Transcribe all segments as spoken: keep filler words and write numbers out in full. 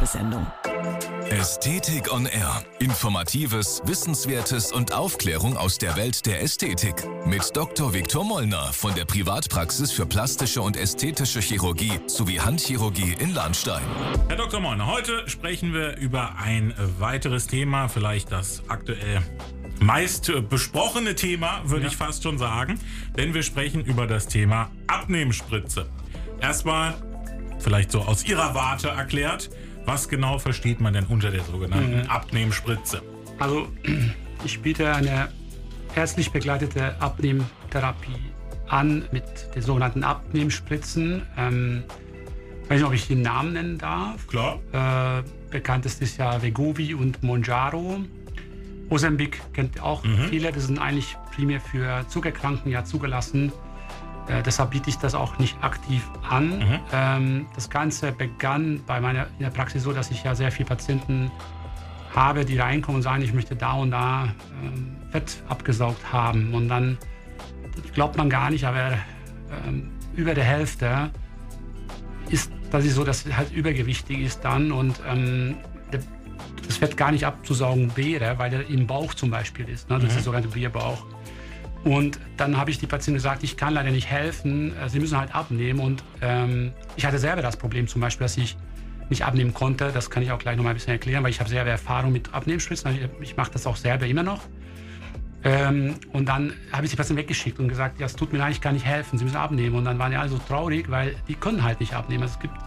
Sendung. Ästhetik on Air. Informatives, Wissenswertes und Aufklärung aus der Welt der Ästhetik. Mit Doktor Viktor Mollner von der Privatpraxis für plastische und ästhetische Chirurgie sowie Handchirurgie in Lahnstein. Herr Doktor Mollner, heute sprechen wir über ein weiteres Thema, vielleicht das aktuell meist besprochene Thema, würde ja. ich fast schon sagen. Denn wir sprechen über das Thema Abnehmspritze. Erstmal, vielleicht so aus Ihrer Warte erklärt, was genau versteht man denn unter der sogenannten mhm. Abnehmspritze? Also ich biete eine ärztlich begleitete Abnehmtherapie an mit den sogenannten Abnehmspritzen. Ähm, ich weiß nicht, ob ich den Namen nennen darf. Klar. Äh, bekanntest ist ja Wegovy und Mounjaro. Ozempic kennt auch mhm. viele. Das sind eigentlich primär für Zuckerkranken ja zugelassen. Äh, deshalb biete ich das auch nicht aktiv an. Mhm. Ähm, das Ganze begann bei meiner in der Praxis so, dass ich ja sehr viele Patienten habe, die reinkommen und sagen, ich möchte da und da ähm, Fett abgesaugt haben. Und dann glaubt man gar nicht, aber ähm, über der Hälfte ist das ist so, dass es halt übergewichtig ist dann und ähm, das Fett gar nicht abzusaugen wäre, weil er im Bauch zum Beispiel ist. Ne? Das mhm. ist der sogenannte Bierbauch. Und dann habe ich die Patienten gesagt, ich kann leider nicht helfen, sie müssen halt abnehmen. Und ähm, ich hatte selber das Problem zum Beispiel, dass ich nicht abnehmen konnte. Das kann ich auch gleich noch mal ein bisschen erklären, weil ich habe selber Erfahrung mit Abnehmspritzen. Ich, ich mache das auch selber immer noch. Ähm, und dann habe ich die Patienten weggeschickt und gesagt, ja, es tut mir leid, ich kann nicht helfen, sie müssen abnehmen. Und dann waren die alle so traurig, weil die können halt nicht abnehmen. Also es gibt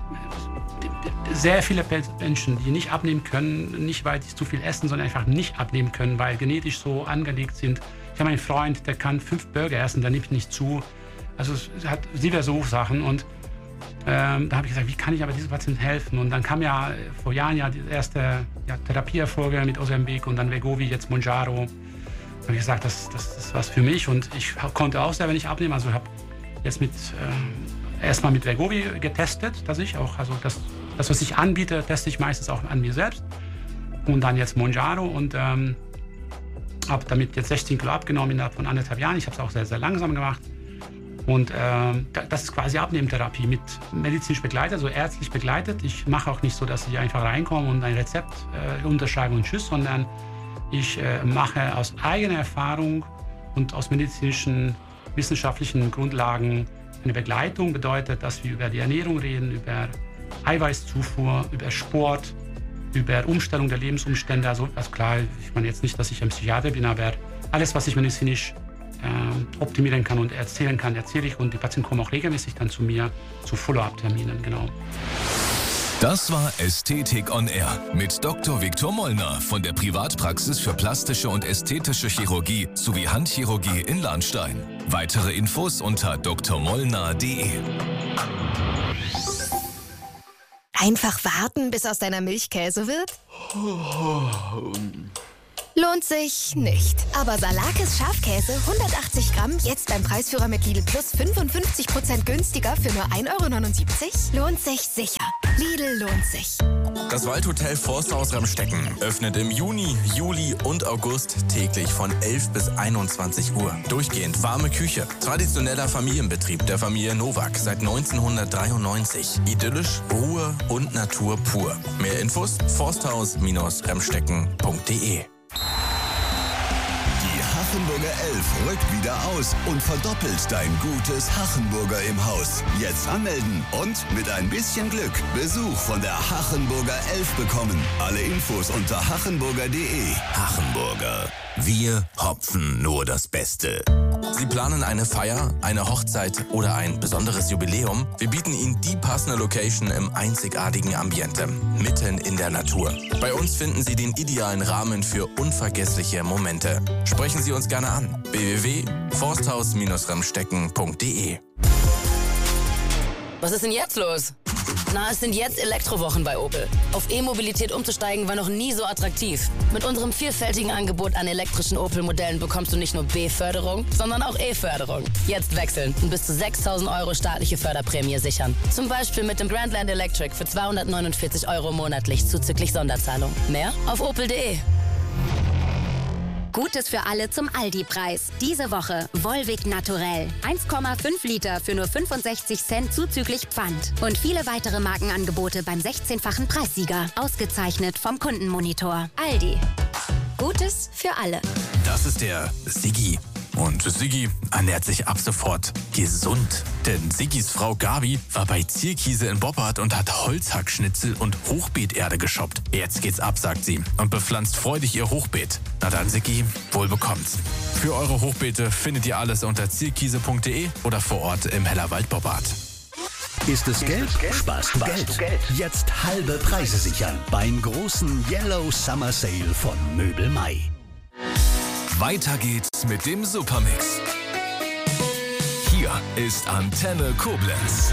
sehr viele Menschen, die nicht abnehmen können, nicht weil sie zu viel essen, sondern einfach nicht abnehmen können, weil genetisch so angelegt sind. Ich habe einen Freund, der kann fünf Burger essen, der nimmt nicht zu. Also es hat diverse Ursachen und ähm, da habe ich gesagt, wie kann ich aber diesen Patienten helfen? Und dann kam ja vor Jahren ja die erste ja, Therapieerfolge mit Ozempic und dann Wegovy, jetzt Mounjaro. Da habe ich gesagt, das, das, das ist was für mich und ich konnte auch selber nicht abnehmen. Also ich habe jetzt mit äh, erstmal mit Wegovy getestet, dass ich auch, also das, das, was ich anbiete, teste ich meistens auch an mir selbst. Und dann jetzt Mounjaro und ähm, habe damit jetzt sechzehn Kilo abgenommen innerhalb von anderthalb Jahren. Ich habe es auch sehr, sehr langsam gemacht. Und ähm, das ist quasi Abnehmtherapie mit medizinisch begleitet, also ärztlich begleitet. Ich mache auch nicht so, dass ich einfach reinkomme und ein Rezept äh, unterschreibe und tschüss, sondern ich äh, mache aus eigener Erfahrung und aus medizinischen, wissenschaftlichen Grundlagen eine Begleitung. Bedeutet, dass wir über die Ernährung reden, über Eiweißzufuhr, über Sport, über Umstellung der Lebensumstände. Also, also klar, ich meine jetzt nicht, dass ich ein Psychiater bin, aber alles, was ich medizinisch äh, optimieren kann und erzählen kann, erzähle ich. Und die Patienten kommen auch regelmäßig dann zu mir zu Follow-up-Terminen, genau. Das war Ästhetik on Air mit Doktor Viktor Mollner von der Privatpraxis für plastische und ästhetische Chirurgie sowie Handchirurgie in Lahnstein. Weitere Infos unter d r mollner punkt d e. Einfach warten, bis aus deiner Milch Käse wird? Lohnt sich nicht. Aber Salakis Schafkäse hundertachtzig Gramm jetzt beim Preisführer mit Lidl Plus fünfundfünfzig Prozent günstiger für nur ein Euro neunundsiebzig? Lohnt sich sicher. Lidl lohnt sich. Das Waldhotel Forsthaus Remstecken öffnet im Juni, Juli und August täglich von elf bis einundzwanzig Uhr. Durchgehend warme Küche. Traditioneller Familienbetrieb der Familie Nowak seit neunzehnhundertdreiundneunzig. Idyllisch, Ruhe und Natur pur. Mehr Infos forsthaus remstecken punkt d e. Die Hachenburger Elf rückt wieder aus und verdoppelt dein gutes Hachenburger im Haus. Jetzt anmelden und mit ein bisschen Glück Besuch von der Hachenburger Elf bekommen. Alle Infos unter hachenburger punkt d e. Hachenburger. Wir hopfen nur das Beste. Sie planen eine Feier, eine Hochzeit oder ein besonderes Jubiläum? Wir bieten Ihnen die passende Location im einzigartigen Ambiente, mitten in der Natur. Bei uns finden Sie den idealen Rahmen für unvergessliche Momente. Sprechen Sie uns gerne an. w w w punkt forsthaus remstecken punkt d e. Was ist denn jetzt los? Na, es sind jetzt Elektrowochen bei Opel. Auf E-Mobilität umzusteigen war noch nie so attraktiv. Mit unserem vielfältigen Angebot an elektrischen Opel-Modellen bekommst du nicht nur B-Förderung, sondern auch E-Förderung. Jetzt wechseln und bis zu sechstausend Euro staatliche Förderprämie sichern. Zum Beispiel mit dem Grandland Electric für zweihundertneunundvierzig Euro monatlich zuzüglich Sonderzahlung. Mehr auf opel punkt d e. Gutes für alle zum Aldi-Preis. Diese Woche Volvic Naturell. eins Komma fünf Liter für nur fünfundsechzig Cent zuzüglich Pfand. Und viele weitere Markenangebote beim sechzehnfachen Preissieger. Ausgezeichnet vom Kundenmonitor. Aldi. Gutes für alle. Das ist der Siggi. Und Siggi ernährt sich ab sofort gesund. Denn Siggis Frau Gabi war bei Zierkiese in Boppard und hat Holzhackschnitzel und Hochbeeterde geshoppt. Jetzt geht's ab, sagt sie, und bepflanzt freudig ihr Hochbeet. Na dann, Siggi, wohl bekommt's. Für eure Hochbeete findet ihr alles unter zierkiese punkt de oder vor Ort im Hellerwald Boppard. Ist es Geld? Sparst du Geld. Jetzt halbe Preise sichern beim großen Yellow Summer Sale von Möbel Mai. Weiter geht's mit dem Supermix. Hier ist Antenne Koblenz.